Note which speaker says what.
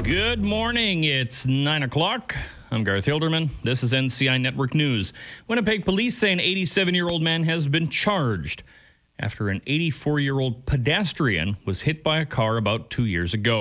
Speaker 1: Good morning. It's 9 o'clock. I'm Garth Hilderman. This is NCI Network News. Winnipeg police say an 87-year-old man has been charged after an 84-year-old pedestrian was hit by a car about 2 years ago.